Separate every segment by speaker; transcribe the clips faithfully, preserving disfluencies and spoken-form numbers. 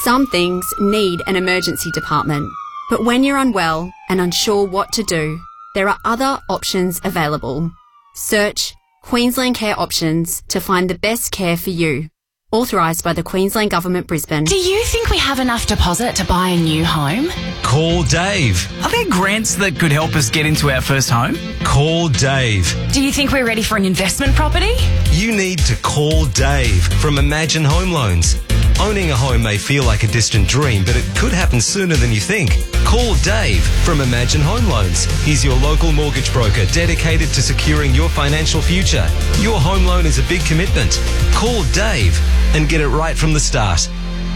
Speaker 1: Some things need an emergency department, but when you're unwell and unsure what to do, there are other options available. Search Queensland Care Options to find the best care for you. Authorised by the Queensland Government, Brisbane.
Speaker 2: Do you think we have enough deposit to buy a new home?
Speaker 3: Call Dave.
Speaker 4: Are there grants that could help us get into our first home?
Speaker 3: Call Dave.
Speaker 2: Do you think we're ready for an investment property?
Speaker 3: You need to call Dave from Imagine Home Loans. Owning a home may feel like a distant dream, but it could happen sooner than you think. Call Dave from Imagine Home Loans. He's your local mortgage broker dedicated to securing your financial future. Your home loan is a big commitment. Call Dave and get it right from the start.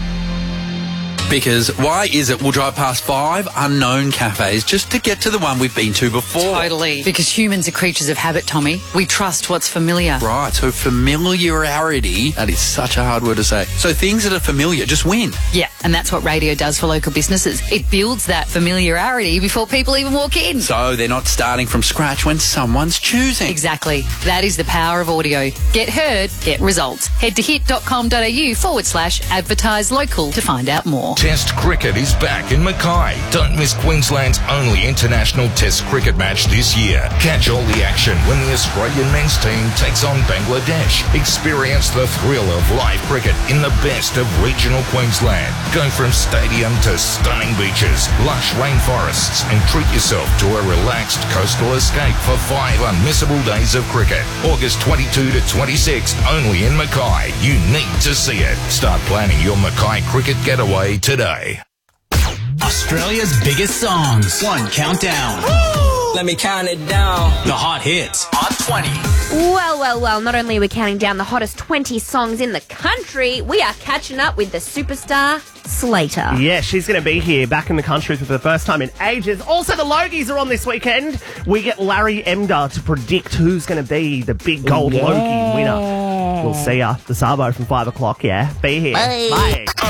Speaker 5: Because why is it we'll drive past five unknown cafes just to get to the one we've been to before?
Speaker 6: Totally. Because humans are creatures of habit, Tommy. We trust what's familiar.
Speaker 5: Right, so familiarity, that is such a hard word to say. So things that are familiar just win.
Speaker 6: Yeah, and that's what radio does for local businesses. It builds that familiarity before people even walk in.
Speaker 5: So they're not starting from scratch when someone's choosing.
Speaker 6: Exactly. That is the power of audio. Get heard, get results. Head to hit.com.au forward slash advertise local to find out more.
Speaker 7: Test cricket is back in Mackay. Don't miss Queensland's only international Test cricket match this year. Catch all the action when the Australian men's team takes on Bangladesh. Experience the thrill of live cricket in the best of regional Queensland. Go from stadium to stunning beaches, lush rainforests, and treat yourself to a relaxed coastal escape for five unmissable days of cricket. August twenty-second to twenty-sixth, only in Mackay. You need to see it. Start planning your Mackay cricket getaway today.
Speaker 4: Australia's biggest songs. One countdown.
Speaker 8: Woo! Let me count it down.
Speaker 4: The hot hits. Hot twenty.
Speaker 9: Well, well, well, not only are we counting down the hottest twenty songs in the country, we are catching up with the superstar Slater.
Speaker 10: Yeah, she's going to be here back in the country for the first time in ages. Also, the Logies are on this weekend. We get Larry Emder to predict who's going to be the big gold
Speaker 9: yeah.
Speaker 10: Logie winner. We'll see ya. The Sabo from five o'clock, yeah? Be here.
Speaker 9: Bye.
Speaker 10: Bye.